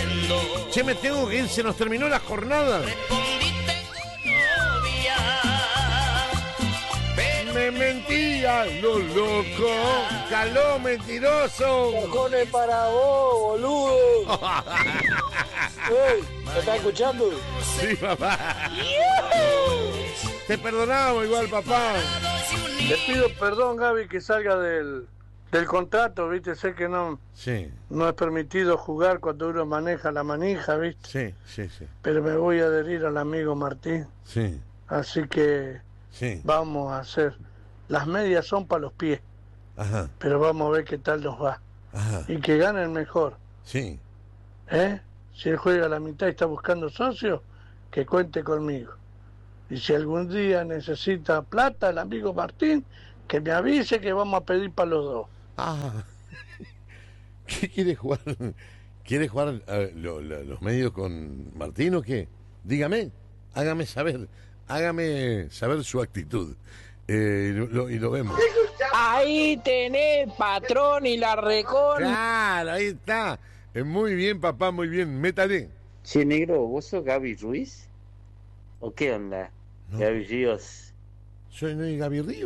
Che, me tengo que ir, se nos terminó la jornada. Me mentía, lo loco, caló mentiroso. Cojones para vos, boludo. Ey, ¿me estás escuchando? Sí, papá. Te perdonamos igual, papá. Le pido perdón, Gaby, que salga del contrato, ¿viste? Sé que no es permitido jugar cuando uno maneja la manija, ¿viste? Sí. Pero me voy a adherir al amigo Martín. Sí. Así que vamos a hacer. Las medias son para los pies. Ajá. Pero vamos a ver qué tal nos va. Ajá. Y que gane el mejor. Sí. Si él juega a la mitad y está buscando socios, que cuente conmigo. Y si algún día necesita plata, el amigo Martín, que me avise que vamos a pedir para los dos. Ah. ¿Qué quiere jugar? ¿Quiere jugar los medios con Martín o qué? Dígame, hágame saber su actitud. Y lo vemos. Ahí tenés, patrón, y la recon. Claro, ahí está. Muy bien, papá, muy bien. Métale. Che, negro, ¿vos sos Gaby Ruiz? ¿O qué onda? No. Gaby Ríos. Soy Gaby Ríos.